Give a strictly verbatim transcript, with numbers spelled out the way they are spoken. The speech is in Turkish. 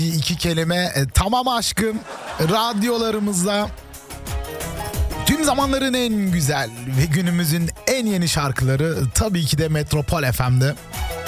iki kelime e, tamam aşkım radyolarımızda tüm zamanların en güzel ve günümüzün en yeni şarkıları tabii ki de Metropol F M'de.